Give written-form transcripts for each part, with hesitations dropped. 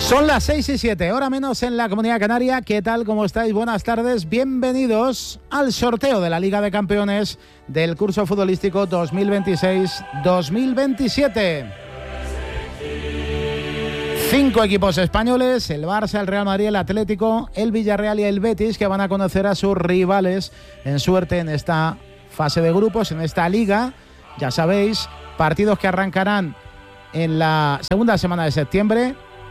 Son las 6:07, hora menos en la Comunidad Canaria. ¿Qué tal? ¿Cómo estáis? Buenas tardes. Bienvenidos al sorteo de la Liga de Campeones del curso futbolístico 2026-2027. 5 equipos españoles, el Barça, el Real Madrid, el Atlético, el Villarreal y el Betis, que van a conocer a sus rivales en suerte en esta fase de grupos, en esta liga. Ya sabéis, partidos que arrancarán en la segunda semana de septiembre,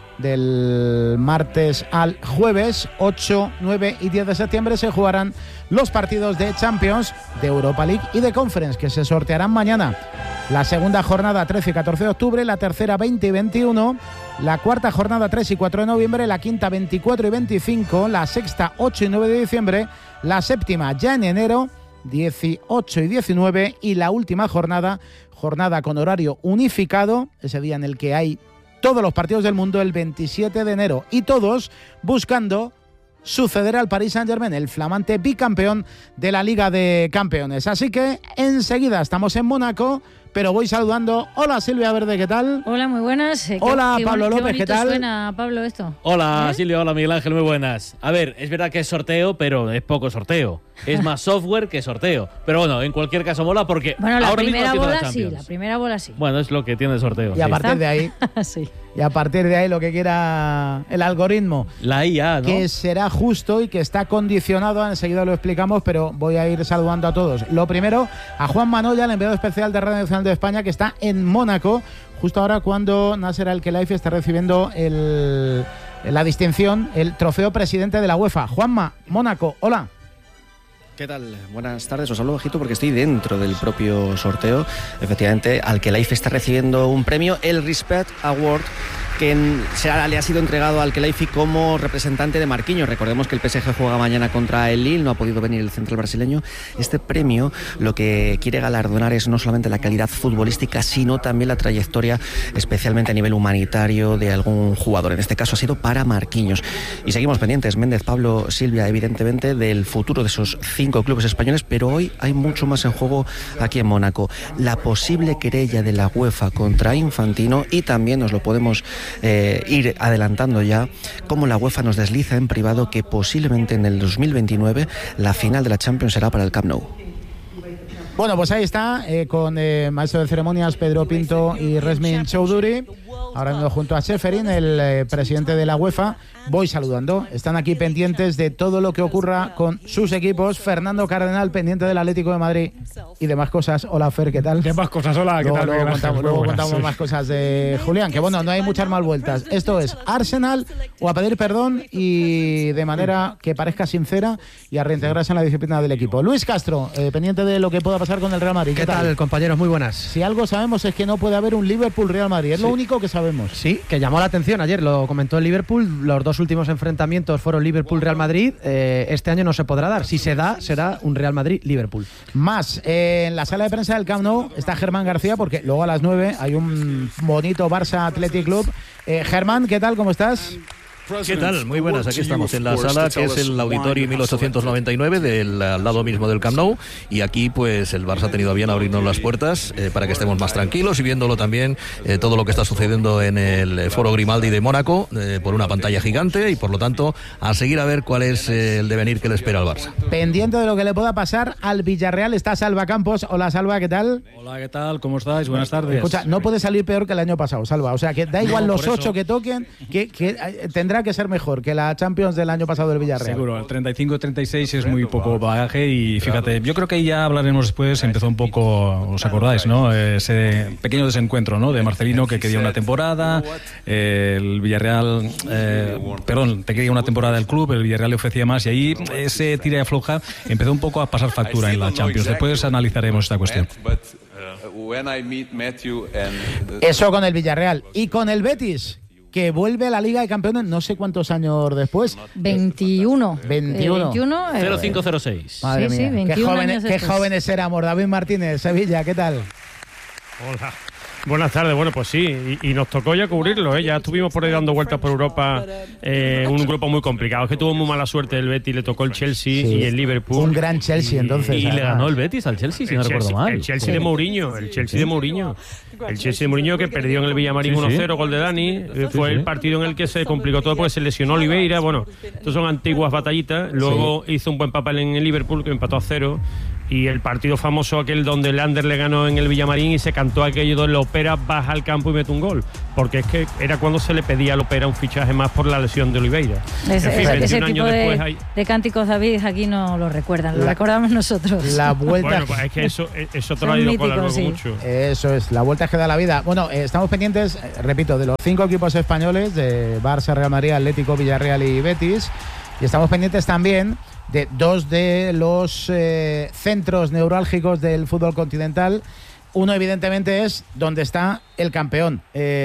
del martes al jueves. 8, 9 y 10 de septiembre se jugarán los partidos de Champions, de Europa League y de Conference, que se sortearán mañana. La segunda jornada 13 y 14 de octubre, la tercera 20 y 21, la cuarta jornada 3 y 4 de noviembre, la quinta 24 y 25, la sexta 8 y 9 de diciembre, la séptima ya en enero 18 y 19 y la última jornada con horario unificado, ese día en el que hay todos los partidos del mundo, el 27 de enero, y todos buscando suceder al Paris Saint-Germain, el flamante bicampeón de la Liga de Campeones. Así que enseguida estamos en Mónaco, pero voy saludando. Hola Silvia Verde, ¿qué tal? Hola, muy buenas. Hola Pablo López, ¿qué tal? Suena, Pablo, esto. Hola Silvia, hola Miguel Ángel, muy buenas. A ver, es verdad que es sorteo, pero es poco sorteo. Es más software que sorteo. Pero bueno, en cualquier caso mola porque bueno, la ahora primera mismo bola sí, la primera bola sí. Bueno, es lo que tiene el sorteo. Y a partir de ahí, sí. Y a partir de ahí lo que quiera el algoritmo. La IA, ¿no? Que será justo y que está condicionado, enseguida lo explicamos, pero voy a ir saludando a todos. Lo primero, a Juan Manoya, el enviado especial de Radio Nacional de España, que está en Mónaco, justo ahora cuando Nasser Al-Khelaifi está recibiendo la distinción, el trofeo presidente de la UEFA. Juanma, Mónaco, hola. ¿Qué tal? Buenas tardes, os hablo bajito porque estoy dentro del propio sorteo. Efectivamente, Al-Khelaifi está recibiendo un premio, el Respect Award, que le ha sido entregado a Al-Khelaifi como representante de Marquinhos. Recordemos que el PSG juega mañana contra el Lille, no ha podido venir el central brasileño. Este premio lo que quiere galardonar es no solamente la calidad futbolística, sino también la trayectoria, especialmente a nivel humanitario, de algún jugador. En este caso ha sido para Marquinhos. Y seguimos pendientes, Méndez, Pablo, Silvia, evidentemente, del futuro de esos 5 clubes españoles, pero hoy hay mucho más en juego aquí en Mónaco. La posible querella de la UEFA contra Infantino, y también nos lo podemos ir adelantando ya, como la UEFA nos desliza en privado que posiblemente en el 2029 la final de la Champions será para el Camp Nou. Bueno, pues ahí está, con maestro de ceremonias Pedro Pinto y Resmin Choudhury, ahora mismo junto a Seferin, el presidente de la UEFA. Voy saludando, están aquí pendientes de todo lo que ocurra con sus equipos. Fernando Cardenal, pendiente del Atlético de Madrid y demás cosas. Hola Fer, ¿qué tal? ¿Qué más cosas? Hola, ¿qué tal? Luego contamos más cosas de Julián, que bueno, no hay muchas más vueltas. Esto es Arsenal o a pedir perdón y de manera que parezca sincera y a reintegrarse en la disciplina del equipo. Luis Castro, pendiente de lo que pueda pasar con el Real Madrid. ¿Qué tal, compañeros? Muy buenas. Si algo sabemos es que no puede haber un Liverpool-Real Madrid, es lo único que sabemos. Sí, que llamó la atención ayer, lo comentó el Liverpool, los dos últimos enfrentamientos fueron Liverpool-Real Madrid, este año no se podrá dar, si se da, será un Real Madrid-Liverpool. Más, en la sala de prensa del Camp Nou está Germán García, porque luego a las 9 hay un bonito Barça Athletic Club. Germán, ¿qué tal? ¿Cómo estás? ¿Qué tal? Muy buenas, aquí estamos en la sala que es el Auditorio 1899 al lado mismo del Camp Nou, y aquí pues el Barça ha tenido a bien abrirnos las puertas para que estemos más tranquilos y viéndolo también todo lo que está sucediendo en el Foro Grimaldi de Mónaco por una pantalla gigante, y por lo tanto a seguir a ver cuál es el devenir que le espera al Barça. Pendiente de lo que le pueda pasar al Villarreal está Salva Campos. Hola Salva, ¿qué tal? Hola, ¿qué tal? ¿Cómo estáis? Buenas tardes. Escucha, no puede salir peor que el año pasado, Salva, o sea que da igual los 8 que toquen, que tendrá que ser mejor que la Champions del año pasado del Villarreal. Seguro, el 35-36 es muy poco bagaje, y fíjate, yo creo que ya hablaremos después, empezó un poco, ¿os acordáis, no? Ese pequeño desencuentro, ¿no? De Marcelino, que quería una temporada, el Villarreal, te quería una temporada del club, el Villarreal le ofrecía más, y ahí ese tira y afloja empezó un poco a pasar factura en la Champions. Después analizaremos esta cuestión. Eso con el Villarreal. Y con el Betis, que vuelve a la Liga de Campeones no sé cuántos años después. 21. 0506. Madre mía, 21 qué jóvenes éramos. David Martínez, Sevilla, ¿qué tal? Hola. Buenas tardes, bueno, pues sí, y nos tocó ya cubrirlo, ¿eh? Ya estuvimos por ahí dando vueltas por Europa, un grupo muy complicado, es que tuvo muy mala suerte el Betis, le tocó el Chelsea y el Liverpool. Un gran Chelsea, entonces. Y le ganó el Betis al Chelsea, si no recuerdo mal. El Chelsea de Mourinho, el Chelsea de Mourinho que perdió en el Villamarín 1-0, gol de Dani, fue el partido en el que se complicó todo porque se lesionó Oliveira, bueno, estos son antiguas batallitas, luego hizo un buen papel en el Liverpool, que empató a 0, y el partido famoso aquel donde el Ander le ganó en el Villamarín y se cantó aquello donde Lopera baja al campo y mete un gol, porque es que era cuando se le pedía a Lopera un fichaje más por la lesión de Oliveira. Ese tipo de cánticos, David, aquí no lo recuerdan, lo recordamos nosotros. La vuelta. Bueno, pues es que eso te lo ha ido con luego mucho. Eso es, la vuelta que da la vida. Bueno, estamos pendientes, repito, de los 5 equipos españoles, de Barça, Real Madrid, Atlético, Villarreal y Betis, y estamos pendientes también de 2 de los centros neurálgicos del fútbol continental. Uno, evidentemente, es donde está el campeón,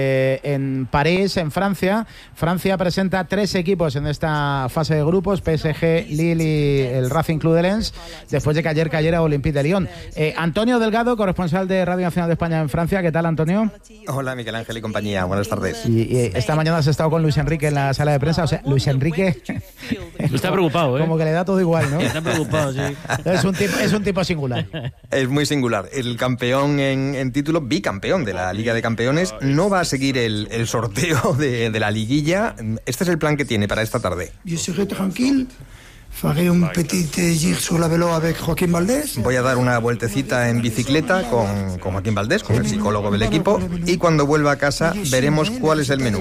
en París, en Francia. Francia presenta 3 equipos en esta fase de grupos: PSG, Lille y el Racing Club de Lens, después de que ayer cayera Olympique de Lyon. Antonio Delgado, corresponsal de Radio Nacional de España en Francia. ¿Qué tal, Antonio? Hola, Miguel Ángel y compañía. Buenas tardes. Y esta mañana has estado con Luis Enrique en la sala de prensa. O sea, Luis Enrique está preocupado, ¿eh? Como que le da todo igual, ¿no? Está preocupado, sí. Es un tipo singular. Es muy singular. El campeón en título, bicampeón de la Liga de Campeones, no va a seguir el sorteo de la liguilla. Este es el plan que tiene para esta tarde. Yo seré tranquilo. Faré un petit gir sur la vélo avec Joaquín Valdés. Voy a dar una vueltecita en bicicleta con Joaquín Valdés, con el psicólogo del equipo, y cuando vuelva a casa veremos cuál es el menú.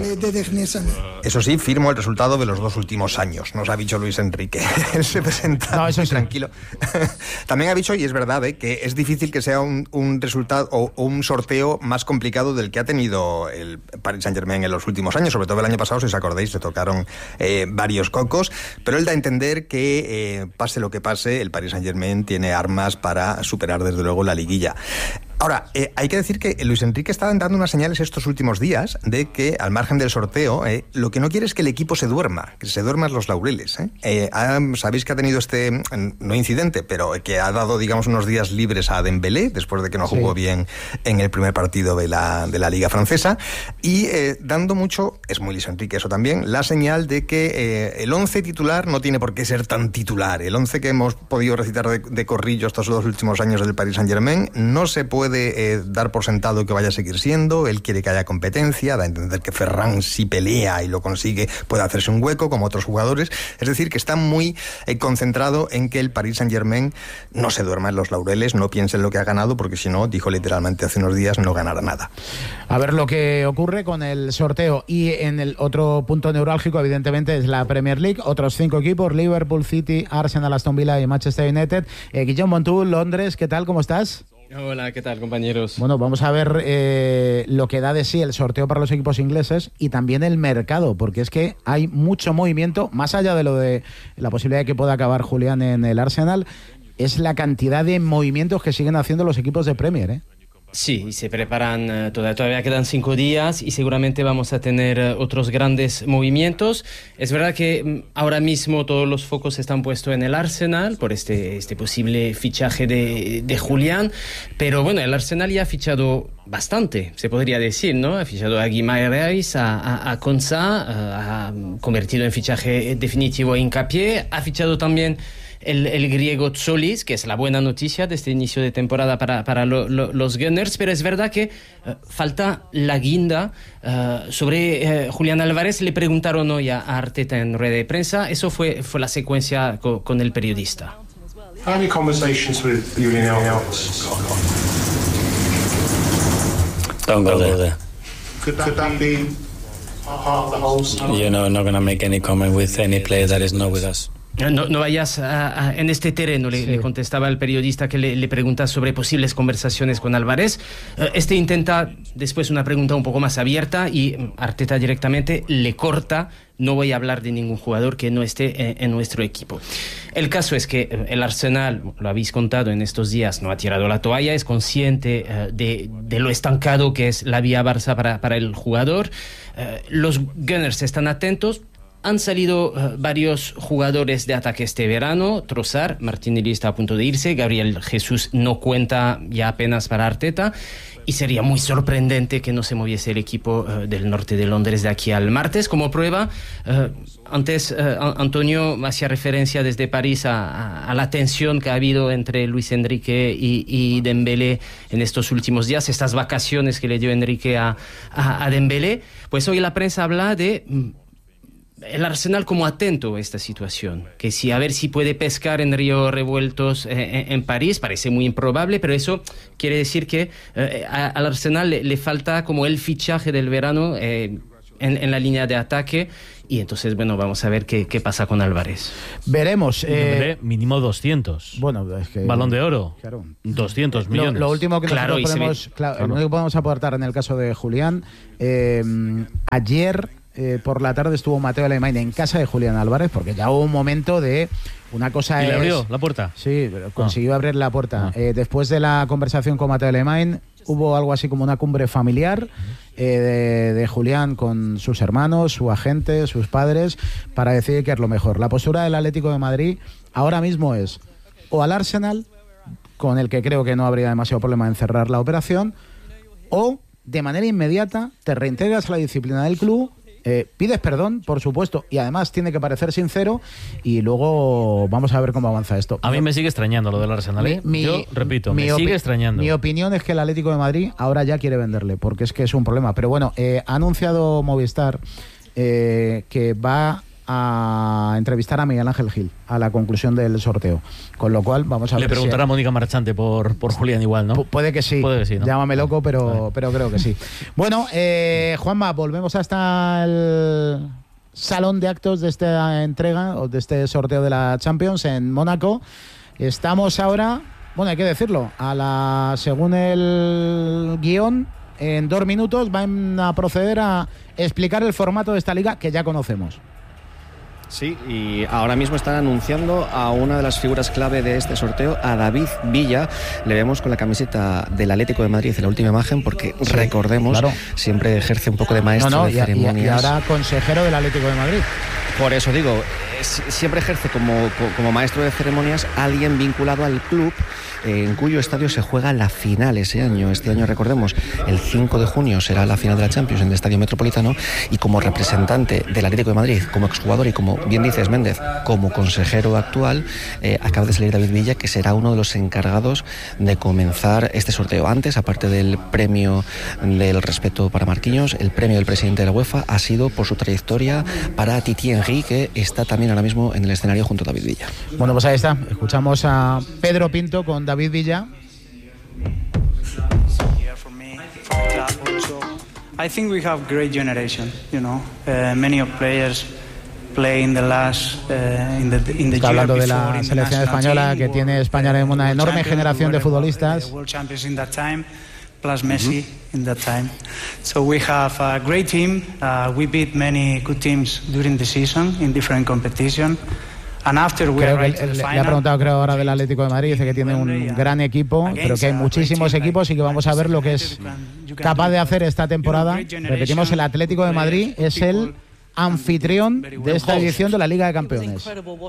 Eso sí, firmo el resultado de los 2 últimos años, nos ha dicho Luis Enrique. Él se presenta muy tranquilo. También ha dicho, y es verdad, que es difícil que sea un resultado o un sorteo más complicado del que ha tenido el Paris Saint-Germain en los últimos años, sobre todo el año pasado, si os acordáis, se tocaron varios cocos, pero él da a entender que pase lo que pase, el Paris Saint-Germain tiene armas para superar desde luego la liguilla. Ahora, hay que decir que Luis Enrique está dando unas señales estos últimos días de que, al margen del sorteo, lo que no quiere es que el equipo se duerma, que se duerman los laureles. Sabéis que ha tenido no incidente, pero que ha dado, digamos, unos días libres a Dembélé, después de que no jugó bien en el primer partido de la Liga Francesa, y dando mucho, es muy Luis Enrique eso también, la señal de que el 11 titular no tiene por qué ser tan titular. El 11 que hemos podido recitar de corrillo estos 2 últimos años del Paris Saint-Germain no se puede dar por sentado que vaya a seguir siendo. Él quiere que haya competencia, da a entender que Ferran, si pelea y lo consigue, puede hacerse un hueco como otros jugadores. Es decir, que está muy concentrado en que el Paris Saint-Germain no se duerma en los laureles, no piense en lo que ha ganado, porque si no, dijo literalmente hace unos días, no ganará nada. A ver lo que ocurre con el sorteo. Y en el otro punto neurálgico, evidentemente, es la Premier League. Otros 5 equipos: Liverpool, City, Arsenal, Aston Villa y Manchester United. Guillaume Montour, Londres, ¿qué tal? ¿Cómo estás? Hola, ¿qué tal, compañeros? Bueno, vamos a ver lo que da de sí el sorteo para los equipos ingleses y también el mercado, porque es que hay mucho movimiento, más allá de lo de la posibilidad de que pueda acabar Julián en el Arsenal, es la cantidad de movimientos que siguen haciendo los equipos de Premier, ¿eh? Sí, se preparan, todavía quedan 5 días y seguramente vamos a tener otros grandes movimientos. Es verdad que ahora mismo todos los focos están puestos en el Arsenal por este posible fichaje de Julián, pero bueno, el Arsenal ya ha fichado bastante, se podría decir, ¿no? Ha fichado a Guimaraes, a Konsa, ha convertido en fichaje definitivo a Hincapié, ha fichado también el griego Tsolis, que es la buena noticia de este inicio de temporada para los Gunners, pero es verdad que falta la guinda sobre Julián Álvarez. Le preguntaron hoy a Arteta en rueda de prensa, eso fue la secuencia con el periodista. Any conversations with Julian Álvarez? Don't go there. Could that be part of the whole story? You know, I'm not going to make any comment with any player that is not with us. No vayas en este terreno, le contestaba el periodista que le pregunta sobre posibles conversaciones con Álvarez. Este intenta después una pregunta un poco más abierta y Arteta directamente le corta: no voy a hablar de ningún jugador que no esté en nuestro equipo. El caso es que el Arsenal, lo habéis contado en estos días, no ha tirado la toalla, es consciente de lo estancado que es la vía Barça para el jugador. Los Gunners están atentos. Han salido varios jugadores de ataque este verano. Trossard, Martinelli está a punto de irse, Gabriel Jesús no cuenta ya apenas para Arteta, y sería muy sorprendente que no se moviese el equipo del norte de Londres de aquí al martes. Como prueba, antes Antonio hacía referencia desde París a la tensión que ha habido entre Luis Enrique y Dembélé en estos últimos días, estas vacaciones que le dio Enrique a Dembélé. Pues hoy la prensa habla de el Arsenal como atento a esta situación, que si a ver si puede pescar en ríos revueltos en París, parece muy improbable, pero eso quiere decir que al Arsenal le falta como el fichaje del verano en la línea de ataque, y entonces, bueno, vamos a ver qué pasa con Álvarez. Veremos. Mínimo 200. Bueno, es que... Balón de oro. Claro. 200 millones. Lo último que claro, nosotros podemos aportar en el caso de Julián, ayer... por la tarde estuvo Mateo Alemán en casa de Julián Álvarez, porque ya hubo un momento de una cosa. ¿Y le abrió la puerta? Sí, consiguió abrir la puerta. Después de la conversación con Mateo Alemán, hubo algo así como una cumbre familiar de Julián con sus hermanos, su agente, sus padres, para decidir qué es lo mejor. La postura del Atlético de Madrid ahora mismo es o al Arsenal, con el que creo que no habría demasiado problema en cerrar la operación, o de manera inmediata te reintegras a la disciplina del club. Pides perdón, por supuesto, y además tiene que parecer sincero, y luego vamos a ver cómo avanza esto. A mí me sigue extrañando lo del Arsenal. Yo repito, me sigue extrañando. Mi opinión es que el Atlético de Madrid ahora ya quiere venderle, porque es que es un problema. Pero bueno, ha anunciado Movistar que va a entrevistar a Miguel Ángel Gil a la conclusión del sorteo, con lo cual vamos a ver. Le preguntará a Mónica Marchante por Julián igual, ¿no? Puede que sí, ¿no? Llámame loco, pero creo que sí. Bueno, Juanma, volvemos hasta el salón de actos de esta entrega o de este sorteo de la Champions en Mónaco. Estamos ahora, bueno, hay que decirlo, según el guión, en 2 minutos van a proceder a explicar el formato de esta liga que ya conocemos. Sí, y ahora mismo están anunciando a una de las figuras clave de este sorteo, a David Villa. Le vemos con la camiseta del Atlético de Madrid en la última imagen, porque recordemos, claro, siempre ejerce un poco de maestro de ceremonias. Y ahora consejero del Atlético de Madrid. Por eso digo, siempre ejerce como maestro de ceremonias alguien vinculado al club en cuyo estadio se juega la final ese año. Este año, recordemos, el 5 de junio será la final de la Champions en el Estadio Metropolitano, y como representante del Atlético de Madrid, como exjugador y, como bien dices, Méndez, como consejero actual, acaba de salir David Villa, que será uno de los encargados de comenzar este sorteo. Antes, aparte del premio del respeto para Marquinhos, el premio del presidente de la UEFA ha sido por su trayectoria para Titi Henry, que está también ahora mismo en el escenario junto a David Villa. Bueno, pues ahí está. Escuchamos a Pedro Pinto con David Villa. I think we have great generation, many of players play in the last in the Está hablando de la selección española, que tiene España una enorme generación de futbolistas. Plus Messi in that time. So we have a great team. We beat many good teams during the season in different competition. And after we arrived to the final, le ha preguntado, creo, ahora del Atlético de Madrid. Dice que tiene un gran equipo, pero que hay muchísimos equipos y que vamos a ver lo que es capaz de hacer esta temporada. Repetimos, el Atlético de Madrid es el anfitrión de esta edición de la Liga de Campeones.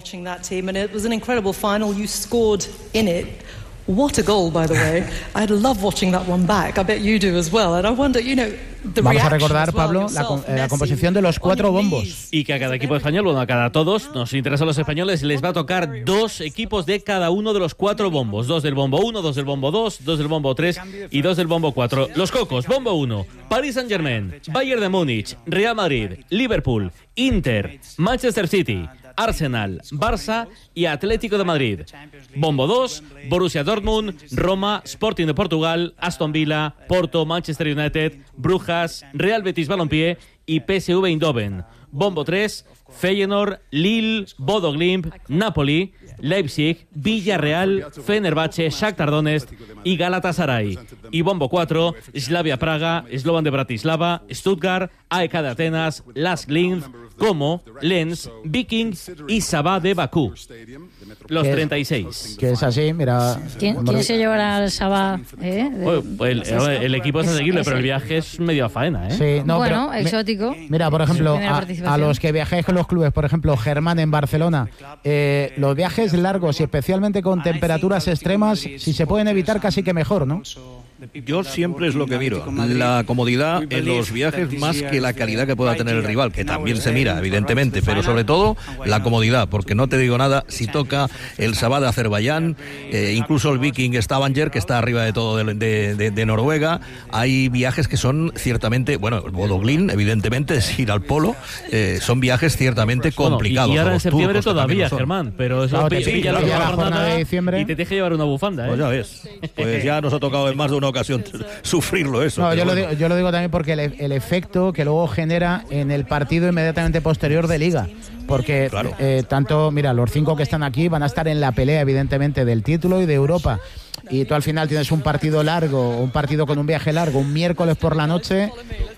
What a goal, by the way. I love watching that one back. I bet you do as well. And I wonder, Vamos a recordar, Pablo, la composición de los 4 bombos. Y que a cada equipo español, bueno, a cada todos, nos interesa a los españoles, les va a tocar 2 equipos de cada uno de los 4 bombos. 2 del bombo 1, 2 del bombo 2, 2 del bombo 3 y 2 del bombo 4. Los cocos, bombo 1, Paris Saint-Germain, Bayern de Múnich, Real Madrid, Liverpool, Inter, Manchester City, Arsenal, Barça y Atlético de Madrid. Bombo 2, Borussia Dortmund, Roma, Sporting de Portugal, Aston Villa, Porto, Manchester United, Brujas, Real Betis Balompié y PSV Eindhoven. Bombo 3, Feyenoord, Lille, Bodo Glimt, Napoli, Leipzig, Villarreal, Fenerbahce, Shakhtar Donetsk y Galatasaray. Y bombo 4, Slavia Praga, Slovan de Bratislava, Stuttgart, AEK de Atenas, Lask Linz, Como, Lens, Viking y Sabah de Bakú. Los 36. Que es así, mira. ¿Quién se llevará al Sabah? El equipo es asequible, pero el viaje es medio a faena, ¿eh? Sí, no, bueno, pero, exótico. Mira, por ejemplo, a los que viajéis con los clubes, por ejemplo, Germán en Barcelona, los viajes largos y especialmente con temperaturas extremas, si se pueden evitar casi que mejor, ¿no? Yo siempre es lo que miro, la comodidad en los viajes más que la calidad que pueda tener el rival, que también se mira, evidentemente, pero sobre todo la comodidad, porque no te digo nada, si toca el Sabah de Azerbaiyán, incluso el Viking Stavanger, que está arriba de todo de Noruega, hay viajes que son ciertamente, bueno, el Bodo Glimt, evidentemente, es ir al polo, son viajes ciertamente complicados. Y ahora en septiembre turcos, todavía, Germán, pero eso pilla la jornada de diciembre y te deja llevar una bufanda, Pues ya ves, pues ya nos ha tocado en más de una ocasión sufrirlo eso. No, yo lo digo también porque el efecto que luego genera en el partido inmediatamente posterior de Liga. Porque claro. Tanto, mira, los 5 que están aquí van a estar en la pelea, evidentemente, del título y de Europa. Y tú al final tienes un partido largo, un partido con un viaje largo, un miércoles por la noche,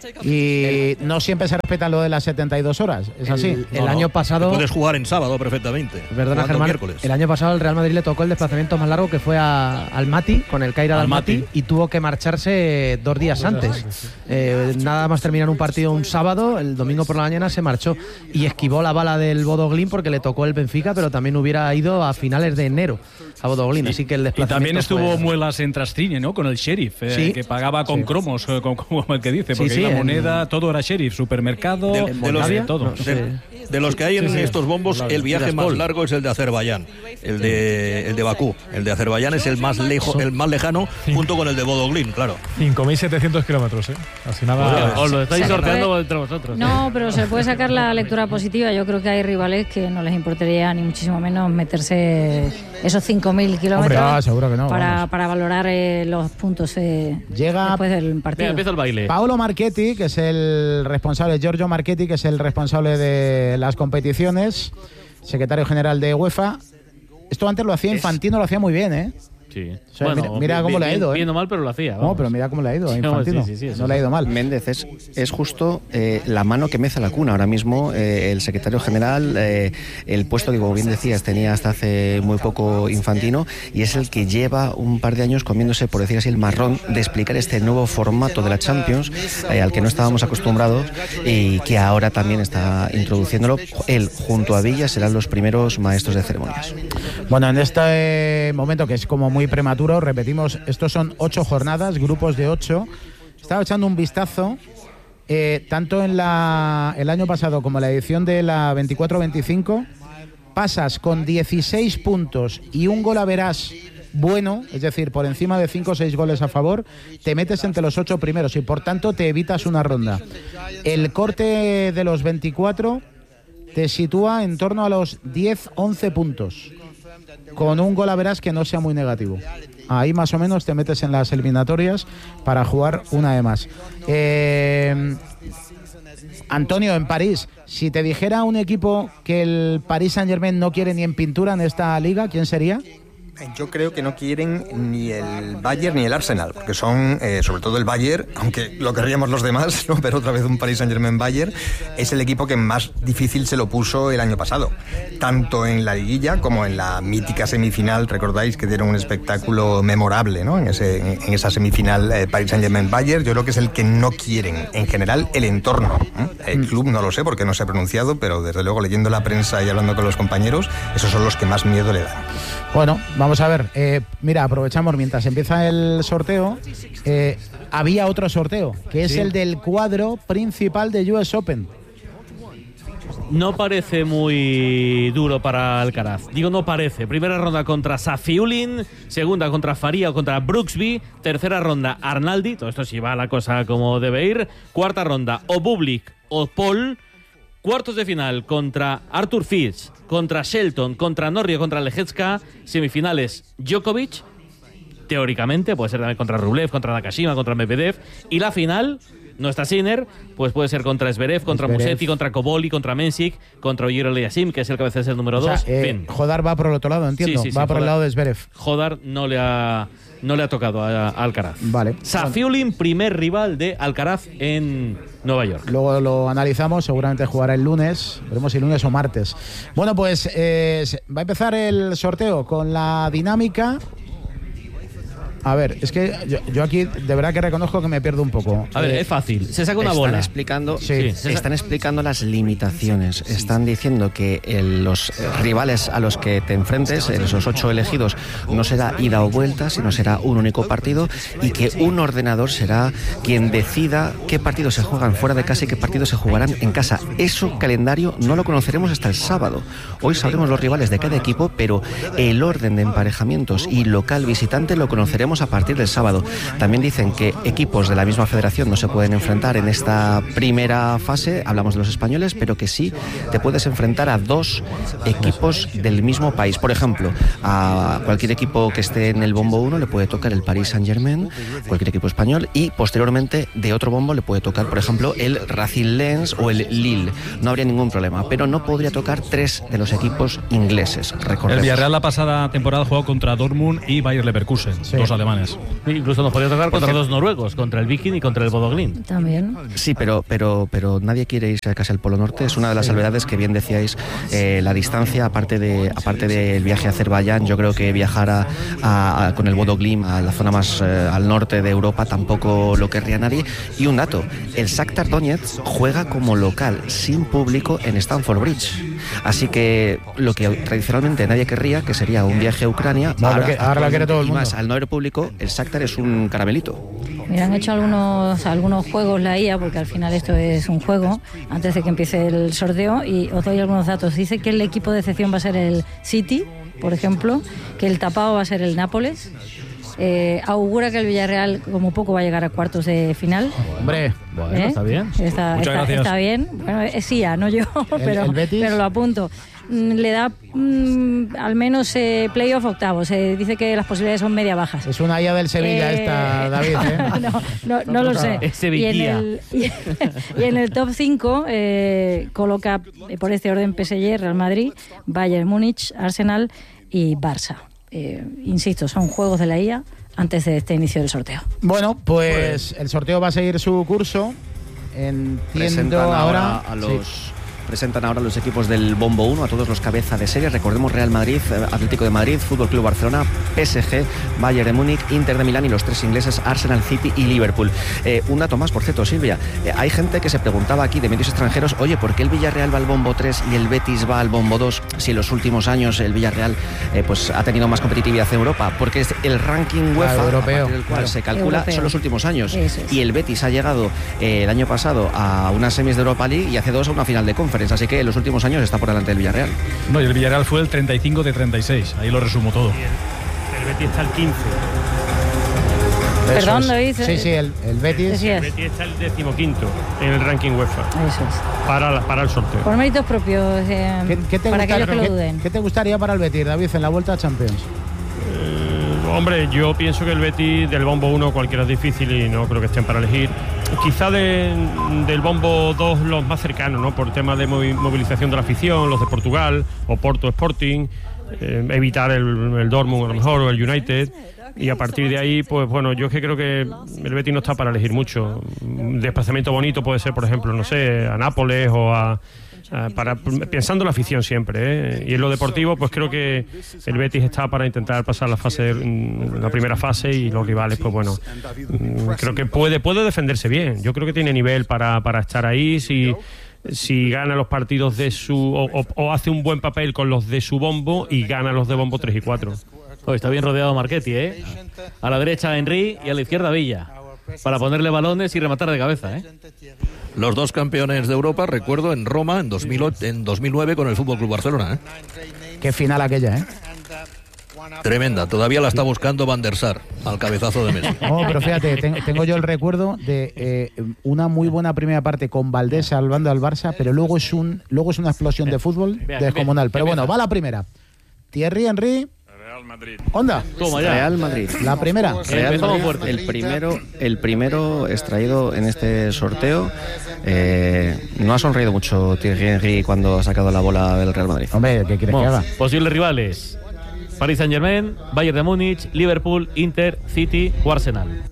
y no siempre se respetan lo de las 72 horas. Es así. El año pasado... Puedes jugar en sábado perfectamente. Perdona, Germán. Miércoles. El año pasado el Real Madrid le tocó el desplazamiento más largo, que fue al Mati, con el Caira Almaty, y tuvo que marcharse 2 días antes. Nada más terminar un partido un sábado, el domingo por la mañana se marchó y esquivó la bala del Bodo Glimt porque le tocó el Benfica, pero también hubiera ido a finales de enero a Bodo Glimt, así que el desplazamiento... Y también estuvo Muelas en Trastriñe, ¿no? Con el Sheriff, que pagaba con cromos, como el que dice, porque la moneda, todo era Sheriff, supermercado, todo. De los que hay en estos bombos, el viaje más largo es el de Azerbaiyán, el de Bakú. El de Azerbaiyán es el más lejano, junto con el de Bodo Glimt, claro. 5.700 kilómetros, Así nada. Os lo estáis sorteando entre vosotros. No, pero se puede sacar la lectura positiva. Yo creo que hay rivales que no les importaría ni muchísimo menos meterse esos 5.000 kilómetros seguro que no, para valorar los puntos llega después del partido. Empieza el baile. Paolo Marchetti, que es el responsable, Giorgio Marchetti, que es el responsable de las competiciones, secretario general de UEFA. Esto antes lo hacía Infantino, lo hacía muy bien, ¿eh? Sí. O sea, bueno, mira cómo le ha ido. Bien o mal, pero lo hacía. Vamos. No, pero mira cómo le ha ido a Infantino. Sí, no le ha ido mal. Méndez es justo la mano que mece la cuna. Ahora mismo el secretario general, el puesto que, como bien decías, tenía hasta hace muy poco Infantino, y es el que lleva un par de años comiéndose, por decir así, el marrón de explicar este nuevo formato de la Champions, al que no estábamos acostumbrados y que ahora también está introduciéndolo. Él, junto a Villa, serán los primeros maestros de ceremonias. Bueno, en este momento, que es como muy prematuro, repetimos, estos son 8 jornadas, grupos de 8. Estaba echando un vistazo, tanto en el año pasado como en la edición de la 24-25, pasas con 16 puntos y un gol average bueno, es decir, por encima de 5 o 6 goles a favor, te metes entre los 8 primeros y por tanto te evitas una ronda. El corte de los 24 te sitúa en torno a los 10-11 puntos, con un gol average que no sea muy negativo. Ahí más o menos te metes en las eliminatorias para jugar una de más. Antonio, en París, si te dijera un equipo que el Paris Saint-Germain no quiere ni en pintura en esta liga, ¿quién sería? Yo creo que no quieren ni el Bayern ni el Arsenal, porque son, sobre todo el Bayern, aunque lo querríamos los demás, ¿no? Pero otra vez un Paris Saint-Germain-Bayern, es el equipo que más difícil se lo puso el año pasado, tanto en la liguilla como en la mítica semifinal. Recordáis que dieron un espectáculo memorable, ¿no? En esa semifinal Paris Saint-Germain-Bayern. Yo creo que es el que no quieren, en general, el entorno. El club no lo sé porque no se ha pronunciado, pero desde luego leyendo la prensa y hablando con los compañeros, esos son los que más miedo le dan. Bueno, vamos a ver, mira, aprovechamos mientras empieza el sorteo. Había otro sorteo, que es el del cuadro principal de US Open. No parece muy duro para Alcaraz. Digo, no parece. Primera ronda contra Safiullin, segunda contra Faria o contra Brooksby, tercera ronda Arnaldi, todo esto sí va la cosa como debe ir, cuarta ronda o Bublik o Paul, cuartos de final contra Arthur Fitch, contra Shelton, contra Norrie, contra Lejecka, semifinales Djokovic, teóricamente, puede ser también contra Rublev, contra Nakashima, contra Medvedev, y la final, no está Sinner, pues puede ser contra Zverev, contra Musetti, contra Koboli, contra Mensik, contra Ogier Eliassim, que es el cabecera del número 2. Jodar va por el otro lado, entiendo, va por el lado de Zverev. Jodar no le ha tocado a Alcaraz. Vale. Safiullin, primer rival de Alcaraz en Nueva York. Luego lo analizamos, seguramente jugará el lunes, veremos si lunes o martes. Bueno, pues va a empezar el sorteo con la dinámica. A ver, es que yo aquí de verdad que reconozco que me pierdo un poco. A ver, es fácil. Se saca una bola. Están explicando las limitaciones. Están diciendo que los rivales a los que te enfrentes, esos 8 elegidos, no será ida o vuelta, sino será un único partido, y que un ordenador será quien decida qué partidos se juegan fuera de casa y qué partidos se jugarán en casa. Eso calendario no lo conoceremos hasta el sábado. Hoy sabremos los rivales de cada equipo, pero el orden de emparejamientos y local visitante lo conoceremos a partir del sábado. También dicen que equipos de la misma federación no se pueden enfrentar en esta primera fase, hablamos de los españoles, pero que sí te puedes enfrentar a 2 equipos del mismo país. Por ejemplo, a cualquier equipo que esté en el bombo 1 le puede tocar el Paris Saint-Germain, cualquier equipo español, y posteriormente de otro bombo le puede tocar, por ejemplo, el Racing Lens o el Lille. No habría ningún problema, pero no podría tocar 3 de los equipos ingleses. El Villarreal la pasada temporada jugó contra Dortmund y Bayer Leverkusen, 2 alemanes. Incluso nos podía tocar contra 2 noruegos, contra el Viking y contra el Bodo Glimt. También. Sí, pero nadie quiere irse a casi al Polo Norte. Es una de las salvedades que bien decíais, la distancia, aparte del viaje a Azerbaiyán. Yo creo que viajar con el Bodo Glimt a la zona más al norte de Europa tampoco lo querría nadie. Y un dato, el Shakhtar Donetsk juega como local, sin público, en Stamford Bridge. Así que lo que tradicionalmente nadie querría, que sería un viaje a Ucrania, ahora lo quiere todo el mundo. Y más, al no haber público, el Shakhtar es un caramelito. Mira, han hecho algunos juegos la IA, porque al final esto es un juego, antes de que empiece el sorteo, y os doy algunos datos. Dice que el equipo de excepción va a ser el City, por ejemplo, que el tapado va a ser el Nápoles. Augura que el Villarreal como poco va a llegar a cuartos de final. Hombre, bueno, está bien. Está bien. Bueno, es IA, no yo, pero lo apunto. Le da al menos playoff octavos. Dice que las posibilidades son media bajas. Es una IA del Sevilla esta, David. No lo sé. Es Sevilla. Y en el top 5 coloca por este orden PSG, Real Madrid, Bayern Múnich, Arsenal y Barça. Insisto, son juegos de la IA antes de este inicio del sorteo. Bueno, pues el sorteo va a seguir su curso. Presentan ahora los equipos del Bombo 1 a todos los cabeza de serie. Recordemos Real Madrid, Atlético de Madrid, Fútbol Club Barcelona, PSG, Bayern de Múnich, Inter de Milán y los 3 ingleses Arsenal, City y Liverpool. Un dato más, por cierto, Silvia. Hay gente que se preguntaba aquí de medios extranjeros, oye, ¿por qué el Villarreal va al Bombo 3 y el Betis va al Bombo 2 si en los últimos años el Villarreal pues ha tenido más competitividad en Europa? Porque es el ranking UEFA europeo, del cual se calcula europeo. Son los últimos años. Eso es. Y el Betis ha llegado el año pasado a unas semis de Europa League y hace 2 a una final de Conference. Así que en los últimos años está por delante del Villarreal. No, y el Villarreal fue el 35 de 36. Ahí lo resumo todo. El Betis está el 15. Perdón, David. Sí, el Betis. El Betis está el 15º en el ranking UEFA. Eso es. Para el sorteo. Por méritos propios, para aquellos que lo duden. ¿Qué te gustaría para el Betis, David, en la Vuelta a Champions? Hombre, yo pienso que el Betis del Bombo 1 cualquiera es difícil y no creo que estén para elegir. Quizá del Bombo 2 los más cercanos, ¿no? Por temas de movilización de la afición, los de Portugal, o Porto Sporting, evitar el Dortmund a lo mejor, o el United. Y a partir de ahí, pues bueno, yo es que creo que el Betis no está para elegir mucho. Un desplazamiento bonito puede ser, por ejemplo, no sé, a Nápoles o pensando en la afición siempre, y en lo deportivo pues creo que el Betis está para intentar pasar la primera fase y los rivales pues bueno, creo que puede defenderse bien. Yo creo que tiene nivel para estar ahí si gana los partidos de su o hace un buen papel con los de su bombo y gana los de bombo 3 y 4. Está bien rodeado Marchetti, a la derecha Henry y a la izquierda Villa, para ponerle balones y rematar de cabeza, Los 2 campeones de Europa, recuerdo, en Roma en 2009 con el Fútbol Club Barcelona. Qué final aquella, Tremenda, todavía la está buscando Van der Sar al cabezazo de Messi. No, pero fíjate, tengo yo el recuerdo de una muy buena primera parte con Valdés salvando al Barça, pero luego es una explosión de fútbol descomunal. Pero bueno, va la primera. Thierry Henry. Real Madrid. Onda. Real Madrid. La primera. Real Madrid, el primero extraído en este sorteo. No ha sonreído mucho Thierry Henry cuando ha sacado la bola del Real Madrid. Hombre, ¿qué quieres que haga? Posibles rivales: Paris Saint-Germain, Bayern de Múnich, Liverpool, Inter, City o Arsenal.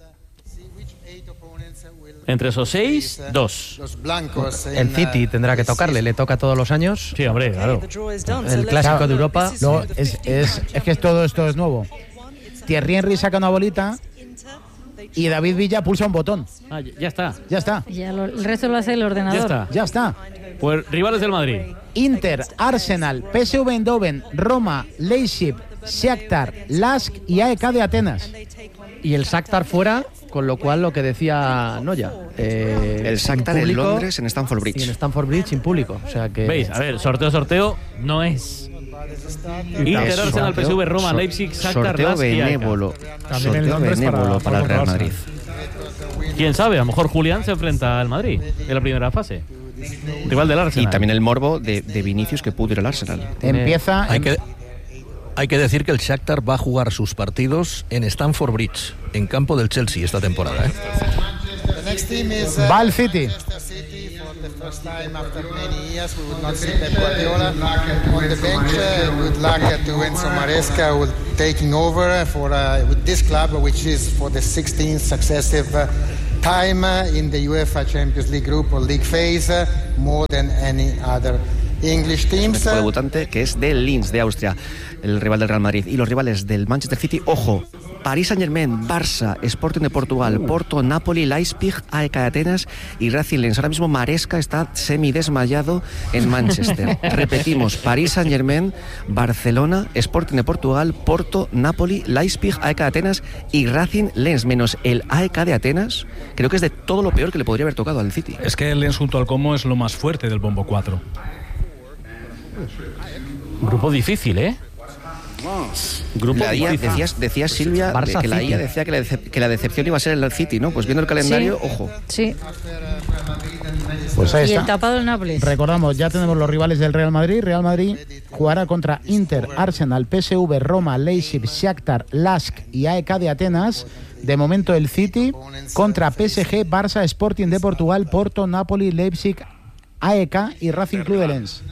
Entre esos 6, 2. El City tendrá que tocarle, le toca todos los años. Sí, hombre, claro. El clásico de Europa. No, es que todo esto es nuevo. Thierry Henry saca una bolita y David Villa pulsa un botón. Ya está. Ya está. Ya el resto lo hace el ordenador. Ya está. Pues rivales del Madrid. Inter, Arsenal, PSV Eindhoven, Roma, Leipzig, Shakhtar, Lask y AEK de Atenas. Y el Shakhtar fuera, con lo cual lo que decía Noya. El Shakhtar en Londres, en Stamford Bridge. Y en Stamford Bridge sin público. O sea que... ¿Veis? A ver, sorteo no es. Inter, Arsenal, PSV, Roma, Leipzig, Shakhtar, sorteo Lask y AEK. También Sorteo en Londres benévolo para el Real Madrid. ¿Quién sabe? A lo mejor Julián se enfrenta al Madrid en la primera fase. Rival del Arsenal. Y también el morbo de Vinicius, que pudo ir al Arsenal. Empieza... Hay que decir que el Shakhtar va a jugar sus partidos en Stamford Bridge, en campo del Chelsea esta temporada. Va al City. First time after many years we would not see Pep Guardiola on the bench. Good luck to Enzo Maresca who taking over for with this club, which is for the 16th successive time in the UEFA Champions League group or league phase, more than any other English teams. El debutante que es del Linz de Austria, el rival del Real Madrid, y los rivales del Manchester City, ojo, Paris Saint-Germain, Barça, Sporting de Portugal, Porto, Napoli, Leipzig, AEK de Atenas y Racing Lens. Ahora mismo Maresca está semidesmayado en Manchester. Repetimos, Paris Saint-Germain, Barcelona, Sporting de Portugal, Porto, Napoli, Leipzig, AEK de Atenas y Racing Lens, menos el AEK de Atenas. Creo que es de todo lo peor que le podría haber tocado al City. Es que el Lens junto al Como es lo más fuerte del bombo 4. Grupo difícil, ¿eh? Grupo decía Silvia Barça, que la City. IA decía que la decepción iba a ser el City, ¿no? Pues viendo el calendario, Sí. ojo. Sí. Pues ahí Y está. el tapado del Nápoles. Recordamos, ya tenemos los rivales del Real Madrid. Real Madrid jugará contra Inter, Arsenal, PSV, Roma, Leipzig, Shakhtar, Lask y AEK de Atenas. De momento el City contra PSG, Barça, Sporting de Portugal, Porto, Napoli, Leipzig, AEK y Racing Club de Lens.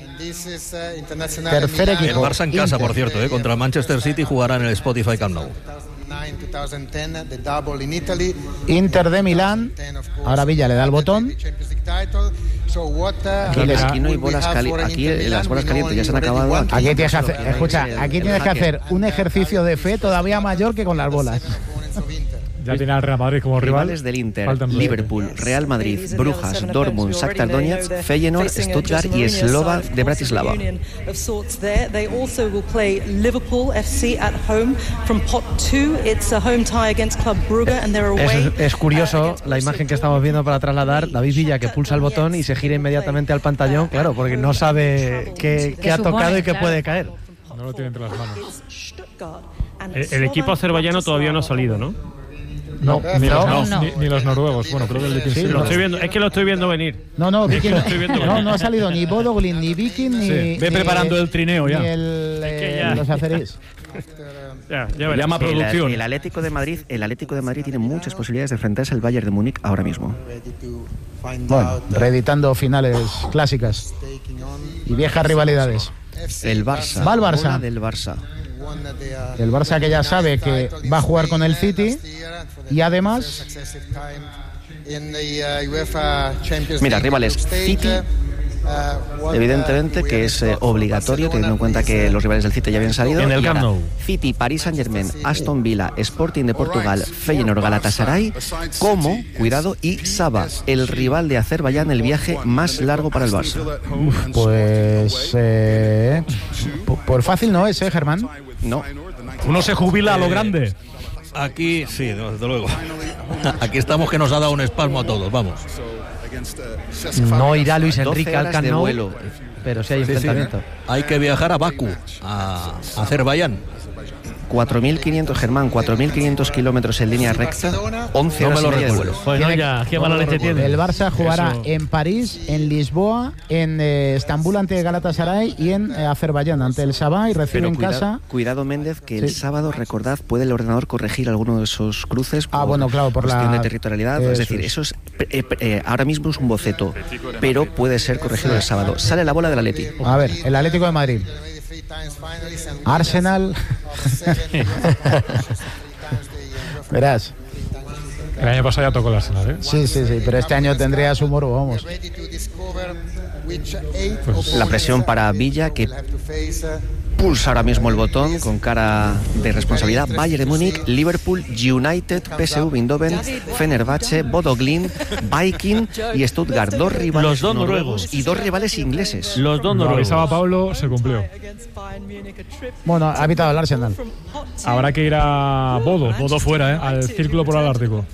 Tercer equipo. El Barça en casa, Inter. por cierto, contra el Manchester City jugará en el Spotify Camp Nou. 2010, the double in Italy. Inter de Milán. Ahora Villa le da el botón. Aquí no hay bolas calientes. Aquí las bolas calientes ya se han acabado. Aquí tienes que hacer, escucha, aquí tienes que hacer un ejercicio de fe todavía mayor que con las bolas. Ya tiene al Real Madrid como rival. Rivales del Inter, Faltan dos. Liverpool, Real Madrid, Brujas, Dortmund, Shakhtar Donetsk, Feyenoord, Stuttgart y Slova de Bratislava. They also will play Liverpool FC at home. From pot 2, it's a home tie against Club Brugge and they're away. Es curioso la imagen que estamos viendo para trasladar. David Villa que pulsa el botón y se gira inmediatamente al pantallón, claro, porque no sabe qué ha tocado y qué puede caer. No lo tiene entre las manos. El equipo azerbaiyano todavía no ha salido, ¿no? No, ni No. los noruegos. Bueno, creo que el Viking sí. Lo estoy viendo, es que lo estoy viendo venir. No, Viking, lo estoy viendo no ha salido ni Bodoglin, ni Viking, ni... Sí. Ve preparando el trineo ya. Ni los acerís. Ya llama producción. El Atlético de Madrid tiene muchas posibilidades de enfrentarse al Bayern de Múnich ahora mismo. Bueno, reeditando finales clásicas y viejas rivalidades. El Barça. Va el Barça. Bola del Barça. El Barça que ya sabe que va a jugar con el City y además... Mira, rivales, City, evidentemente que es obligatorio, teniendo en cuenta que los rivales del City ya habían salido. En el Camp Nou. City, Paris Saint-Germain, Aston Villa, Sporting de Portugal, Feyenoord, Galatasaray, como, cuidado, y Saba, el rival de Azerbaiyán, el viaje más largo para el Barça. Pues... por fácil no es, Germán. No. Uno se jubila a lo grande. Aquí, sí, desde luego. Aquí estamos que nos ha dado un espasmo a todos, vamos. No irá Luis Enrique al Camp Nou, vuelo. pero sí hay enfrentamiento. Hay que viajar a Bakú, a Azerbaiyán. 4.500, Germán, 4.500 kilómetros en línea recta, 11 horas y media de vuelo. Bueno, ya, qué mala leche tiene. El Barça jugará en París, en Lisboa, en Estambul ante Galatasaray y en Azerbaiyán ante el Sabah y recibe en casa... Cuidado, Méndez, que el sábado, recordad, puede el ordenador corregir alguno de esos cruces por por cuestión la de territorialidad. Es decir, eso es ahora mismo es un boceto, pero puede ser corregido el sábado. Sale la bola del Atleti. A ver, el Atlético de Madrid. Arsenal. Verás. El año pasado ya tocó el Arsenal, ¿eh? Sí, pero este año tendría su morbo, vamos. La presión para Villa, que pulsa ahora mismo el botón con cara de responsabilidad. Bayern de Múnich, Liverpool, United, PSV Eindhoven, Fenerbahce, Bodo Glimt, Viking y Stuttgart. 2 rivales los dos noruegos y 2 rivales ingleses. Los dos noruegos. Lo avisaba Pablo, se cumplió. Bueno, ha evitado el Arsenal. Habrá que ir a Bodo fuera, al Círculo Polar Ártico.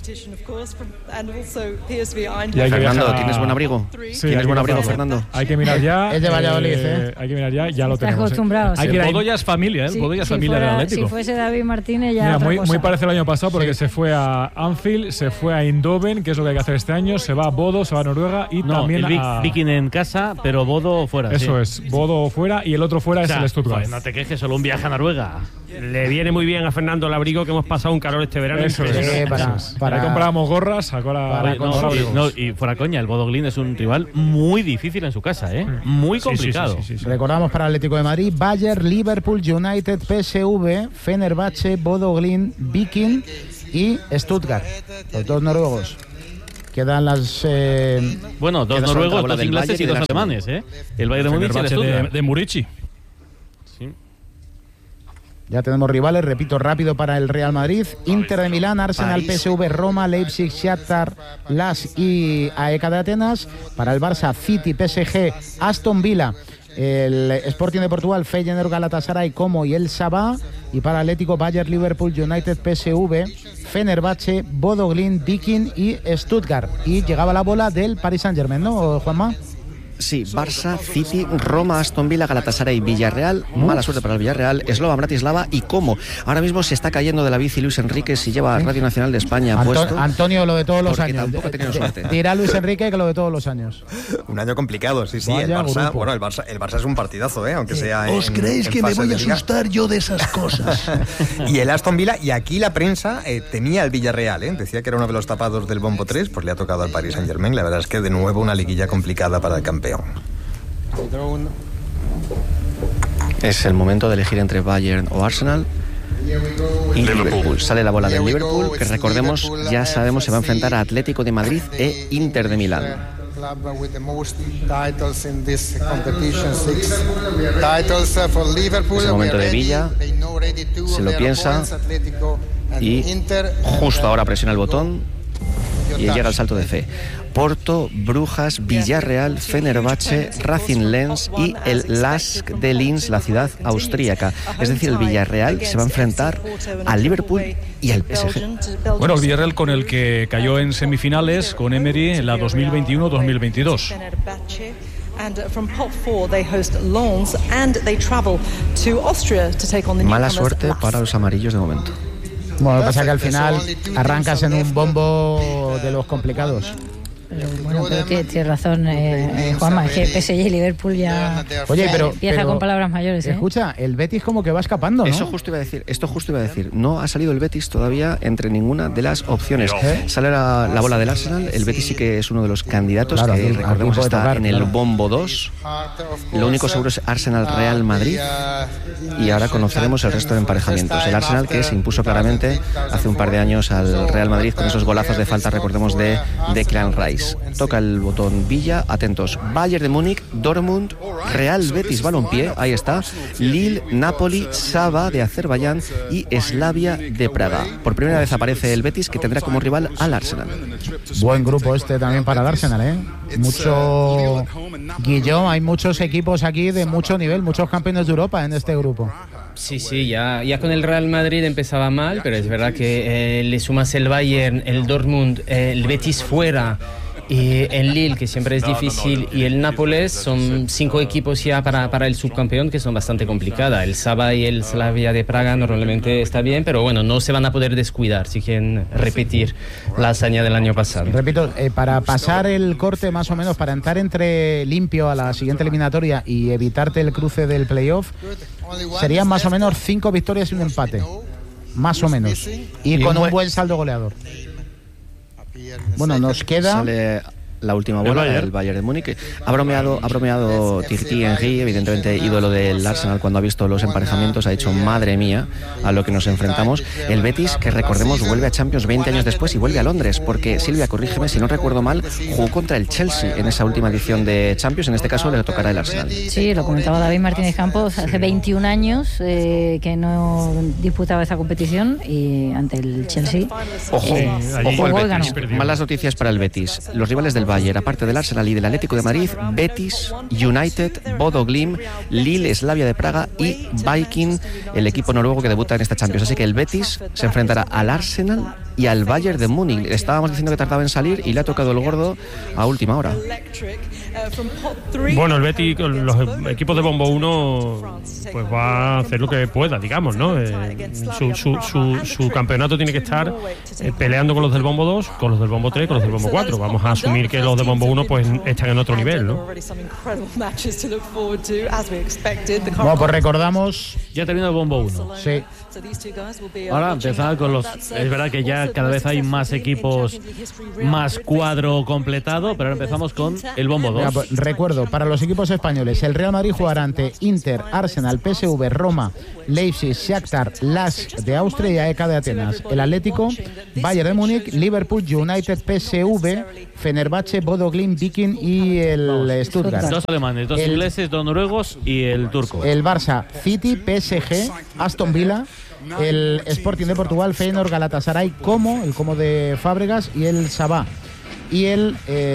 Fernando, ¿tienes buen abrigo? Sí, ¿Tienes buen abrigo, Fernando? Hay que mirar ya. Es de Valladolid, Hay que mirar ya lo tenemos. Acostumbrados. Hay que ir Bodo ya es familia, Sí, Bodo ya es si familia del fuera- Atlético. Si fuese David Martínez ya Mira, otra muy cosa. parecido al año pasado porque se fue a Anfield, se fue a Eindhoven, que es lo que hay que hacer este año, se va a Bodo, se va a Noruega y No, también el a... Viking en casa, pero Bodo fuera. Eso sí. es, Bodo fuera y el otro fuera O sea, es el Stuttgart. joder, no te quejes, solo un viaje a Noruega. Le viene muy bien a Fernando el abrigo, que hemos pasado un calor este verano. Eso es. impresionante. Ahí comprábamos gorras, ahora Oye, no, abrigos. no, y fuera coña, el Bodo Glimt es un rival muy difícil en su casa, muy complicado. Recordamos para el Atlético de Madrid: Bayern, Liverpool, United, PSV, Fenerbahce, Bodo Glimt, Viking y Stuttgart. Los 2 noruegos. Quedan las. Bueno, 2 noruegos, 2 ingleses y 2 alemanes, El Bayern de Múnich y el Stuttgart. de Murici. Ya tenemos rivales, repito, rápido para el Real Madrid: Inter de Milán, Arsenal, PSV, Roma, Leipzig, Shakhtar, Las y AEK de Atenas. Para el Barça, City, PSG, Aston Villa, el Sporting de Portugal, Feyenoord, Galatasaray, Como y el Sabah. Y para Atlético, Bayern, Liverpool, United, PSV, Fenerbahce, Bodo Glimt, Viking y Stuttgart. Y llegaba la bola del Paris Saint-Germain, ¿no, Juanma? Sí, Barça, City, Roma, Aston Villa, Galatasaray, Villarreal. Mala suerte para el Villarreal, Slovan Bratislava y Como. Ahora mismo se está cayendo de la bici Luis Enrique si lleva Radio Nacional de España puesto. Antonio, lo de todos los años. Tampoco ha tenido suerte. Dirá Luis Enrique que lo de todos los años. Un año complicado, sí. Vaya El Barça, grupo. bueno, el Barça es un partidazo, aunque sea ¿Os creéis que me fase voy de a liga. asustar yo de esas cosas? Y el Aston Villa, y aquí la prensa temía al Villarreal, decía que era uno de los tapados del bombo 3, pues le ha tocado al Paris Saint-Germain. La verdad es que de nuevo una liguilla complicada para el campeón. Es el momento de elegir entre Bayern o Arsenal y Liverpool. Sale la bola del Liverpool, que recordemos, ya sabemos, se va a enfrentar a Atlético de Madrid e Inter de Milán. Es el momento de Villa, se lo piensa y justo ahora presiona el botón y llega el salto de fe. Porto, Brujas, Villarreal, Fenerbahce, Racing Lens y el LASK de Linz, la ciudad austríaca. Es decir, el Villarreal se va a enfrentar al Liverpool y al PSG. Bueno, el Villarreal con el que cayó en semifinales con Emery en la 2021-2022. Mala suerte para los amarillos de momento. Bueno, lo que pasa es que al final arrancas en un bombo de los complicados. Pero bueno, pero tienes razón, Juanma, es que PSG y Liverpool ya empieza con palabras mayores. Escucha, el Betis como que va escapando, ¿no? Esto justo iba a decir. No ha salido el Betis todavía entre ninguna de las opciones. Sale la bola del Arsenal. El Betis sí que es uno de los candidatos, claro, que recordemos puede está tocar, en el bombo 2. Lo único seguro es Arsenal-Real Madrid. Y ahora conoceremos el resto de emparejamientos. El Arsenal, que se impuso claramente hace un par de años al Real Madrid con esos golazos de falta, recordemos, de Declan Rice. Toca el botón Villa, atentos. Bayern de Múnich, Dortmund, Real Betis Balompié, ahí está. Lille, Napoli, Saba de Azerbaiyán y Slavia de Praga. Por primera vez aparece el Betis, que tendrá como rival al Arsenal. Buen grupo este también para el Arsenal, Mucho Guillón, hay muchos equipos aquí de mucho nivel, muchos campeones de Europa en este grupo. Sí, ya con el Real Madrid empezaba mal, pero es verdad que le sumas el Bayern, el Dortmund, el Betis fuera, y el Lille, que siempre es difícil, y el Nápoles, son 5 equipos ya para el subcampeón que son bastante complicadas. El Saba y el Slavia de Praga normalmente está bien, pero bueno, no se van a poder descuidar si quieren repetir la hazaña del año pasado. Repito, para pasar el corte más o menos, para entrar entre limpio a la siguiente eliminatoria y evitarte el cruce del playoff, serían más o menos 5 victorias y un empate. Más o menos. Y con un buen saldo goleador. Bueno, nos queda... la última bola, el Bayern de Múnich. Ha bromeado Thierry Henry, evidentemente ídolo del Arsenal, cuando ha visto los emparejamientos, ha dicho, madre mía, a lo que nos enfrentamos. El Betis, que recordemos, vuelve a Champions 20 años después y vuelve a Londres, porque Silvia, corrígeme, si no recuerdo mal, jugó contra el Chelsea en esa última edición de Champions, en este caso le tocará el Arsenal. Sí, lo comentaba David Martínez Campos, hace 21 años que no disputaba esa competición y ante el Chelsea. Ojo el Betis. Malas noticias para el Betis. Los rivales del Bayern, aparte del Arsenal y del Atlético de Madrid, Betis, United, Bodo Glimt, Lille, Slavia de Praga y Viking, el equipo noruego que debuta en esta Champions. Así que el Betis se enfrentará al Arsenal y al Bayern de Múnich. Estábamos diciendo que tardaba en salir y le ha tocado el gordo a última hora. Bueno, el Betis, los equipos de Bombo 1, pues va a hacer lo que pueda, digamos, ¿no? Su campeonato tiene que estar peleando con los del Bombo 2, con los del Bombo 3, con los del Bombo 4. Vamos a asumir que los de Bombo 1 pues están en otro nivel, ¿no? Bueno, pues recordamos... Ya terminó el Bombo 1. Sí. Ahora empezar con los... Es verdad que ya cada vez hay más equipos, más cuadro completado, pero ahora empezamos con el Bombo 2. Mira, pues, recuerdo, para los equipos españoles, el Real Madrid jugará ante Inter, Arsenal, PSV, Roma, Leipzig, Shakhtar, Lask de Austria y AEK de Atenas. El Atlético, Bayern de Múnich, Liverpool, United, PSV, Fenerbahce, Bodo Glimt, Viking y el Stuttgart. Dos alemanes, dos ingleses, dos noruegos y el turco. El Barça, City, PSG, Aston Villa, el Sporting de Portugal, Feyenoord, Galatasaray, el Como de Fábregas y el Sabah. Y el...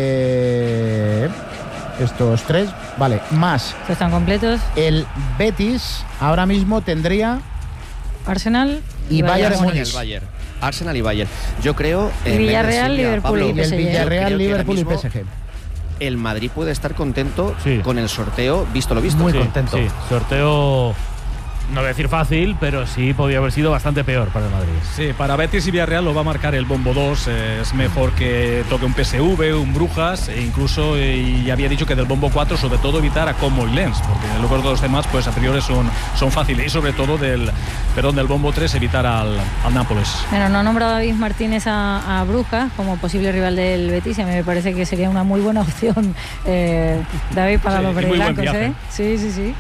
estos tres, vale, más. ¿Están completos? El Betis ahora mismo tendría... Arsenal y Bayern de Múnich. Arsenal y Bayern. Yo creo... Y Villarreal, Liverpool y PSG. El Villarreal, Liverpool y PSG. El Madrid puede estar contento con el sorteo, visto lo visto. Muy contento. Sí, sorteo... No voy a decir fácil, pero sí podría haber sido bastante peor para el Madrid. Sí, para Betis y Villarreal lo va a marcar el Bombo 2. Es mejor que toque un PSV, un Brujas, e incluso y había dicho que del Bombo 4 sobre todo evitar a Como y Lens, porque luego los demás pues a priori son fáciles, y sobre todo del Bombo 3 evitar al Nápoles. Bueno, no ha nombrado David Martínez a Brujas como posible rival del Betis, y a mí me parece que sería una muy buena opción, David, para los verdiblancos, ¿eh? Sí.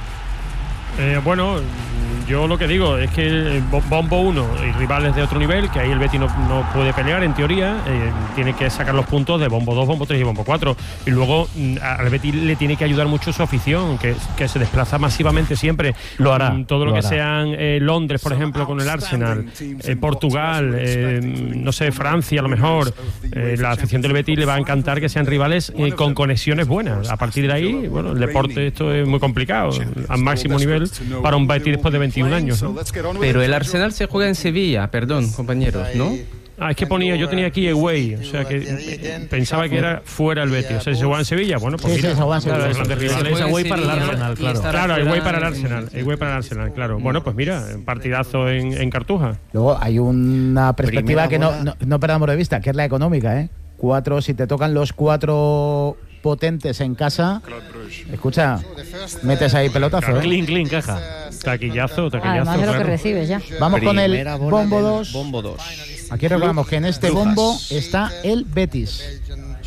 Bueno, yo lo que digo es que el Bombo 1 y rivales de otro nivel, que ahí el Betis no puede pelear en teoría, tiene que sacar los puntos de Bombo 2, Bombo 3 y Bombo 4. Y luego al Betis le tiene que ayudar mucho su afición, que se desplaza masivamente siempre. Lo hará. Todo lo que sean Londres, por ejemplo, con el Arsenal, Portugal, no sé, Francia a lo mejor. La afición del Betis le va a encantar que sean rivales con conexiones buenas. A partir de ahí, bueno, el deporte esto es muy complicado, al máximo nivel para un Betis después de 21 años, ¿no? Pero el Arsenal se juega en Sevilla, perdón, compañeros, ¿no? Es que yo tenía aquí away, o sea que pensaba que era fuera el Betis. O sea, si se juega en Sevilla, bueno, pues mira, es away para el Arsenal, claro. Claro, away para el Arsenal, claro. Bueno, pues mira, partidazo en Cartuja. Luego hay una perspectiva que no perdamos de vista, que es la económica, ¿eh? Si te tocan los 4 potentes en casa, escucha, metes ahí pelotazo, ¿eh? Clean, caja. Taquillazo. Además de lo que recibes ya. Vamos con el Bombo 2. Bombo 2. Aquí recordamos que en este bombo está el Betis.